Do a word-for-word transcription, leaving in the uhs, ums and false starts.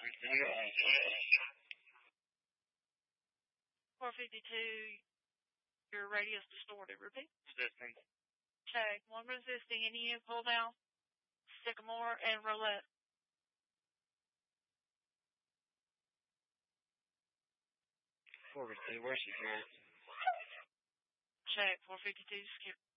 four fifty-two, your radio's distorted. Repeat. Resisting. Check. One resisting. Any in pull down, Sycamore, and Roulette. four fifty-two, where's she here? Check. four fifty-two, skip.